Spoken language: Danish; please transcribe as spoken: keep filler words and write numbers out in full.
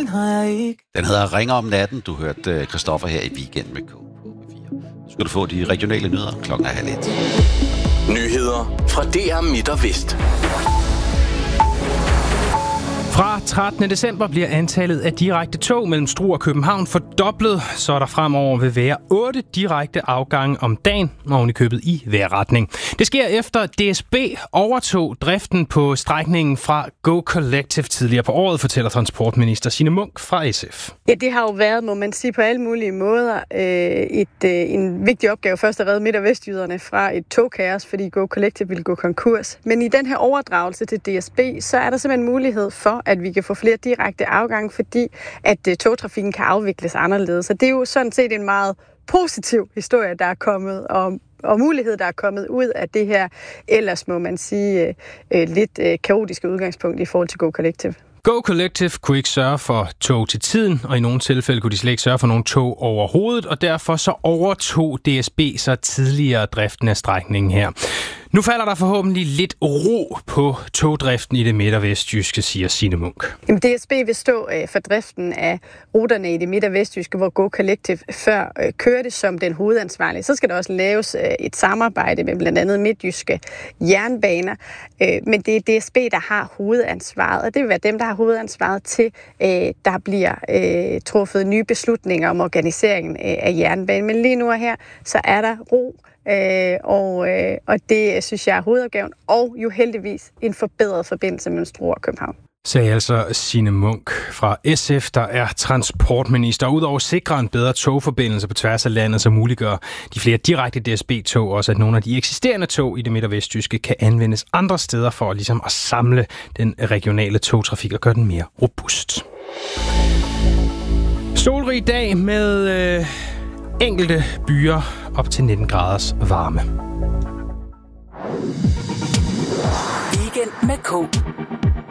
den har jeg ikke. Den hedder Ringer om natten. Du hørte Christoffer her i Weekend med K på P fire. Så skal du få de regionale nyheder. Klokken er halv et. Nyheder fra D R Midt og Vest. Fra trettende december bliver antallet af direkte tog mellem Struer og København fordoblet, så der fremover vil være otte direkte afgange om dagen, oven i købet i hver retning. Det sker efter D S B overtog driften på strækningen fra Go Collective tidligere på året, fortæller transportminister Signe Munk fra S F. Ja, det har jo været, må man sige, på alle mulige måder øh, et, øh, en vigtig opgave først at redde Midt- og Vestjyderne fra et togkaos, fordi Go Collective ville gå konkurs. Men i den her overdragelse til D S B, så er der simpelthen mulighed for, at vi kan få flere direkte afgange, fordi at uh, togtrafikken kan afvikles anderledes. Så det er jo sådan set en meget positiv historie, der er kommet, og, og mulighed, der er kommet ud af det her, ellers må man sige uh, uh, lidt uh, kaotiske udgangspunkt i forhold til Go Collective. Go Collective kunne ikke sørge for tog til tiden, og i nogle tilfælde kunne de slet ikke sørge for nogle tog overhovedet, og derfor så overtog D S B så tidligere driften af strækningen her. Nu falder der forhåbentlig lidt ro på togdriften i det midt- og vestjyske, siger Signe Munk. Jamen, D S B vil stå øh, for driften af ruterne i det midt- og vestjyske, hvor Go Collective før øh, kørte som den hovedansvarlige. Så skal der også laves øh, et samarbejde med blandt andet midtjyske jernbaner. Øh, men det er D S B, der har hovedansvaret, og det vil være dem, der har hovedansvaret til, øh, der bliver øh, truffet nye beslutninger om organiseringen øh, af jernbanen. Men lige nu og her, så er der ro. Øh, og, øh, og det synes jeg er hovedopgaven, og jo heldigvis en forbedret forbindelse mellem Struer og København. Sagde altså Signe Munk fra S F, der er transportminister. Udover at sikre en bedre togforbindelse på tværs af landet, så muliggør de flere direkte D S B-tog også, at nogle af de eksisterende tog i det midt- og vestjyske kan anvendes andre steder for ligesom at samle den regionale togtrafik og gøre den mere robust. Solrig dag med øh, enkelte byer op til nitten graders varme. Weekend med K.